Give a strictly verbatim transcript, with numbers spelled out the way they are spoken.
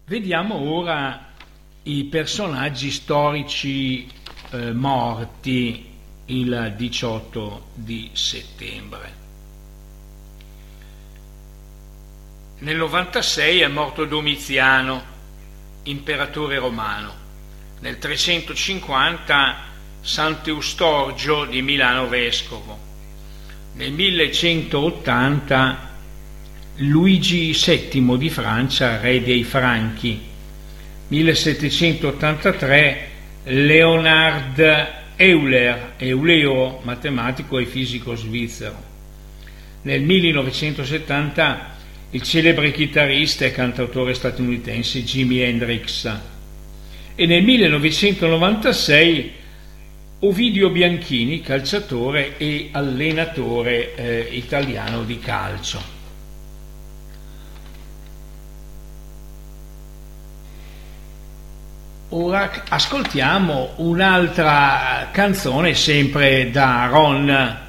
Vediamo ora i personaggi storici eh, morti il diciotto di settembre. Nel novantasei è morto Domiziano, imperatore romano. Nel trecentocinquanta Sant'Eustorgio di Milano vescovo. Nel millecentottanta Luigi settimo di Francia, re dei Franchi. millesettecentottantatré Leonhard Euler, Euleo, matematico e fisico svizzero. Nel millenovecentosettanta il celebre chitarrista e cantautore statunitense Jimi Hendrix. E nel millenovecentonovantasei Ovidio Bianchini, calciatore e allenatore eh, italiano di calcio. Ora ascoltiamo un'altra canzone sempre da Ron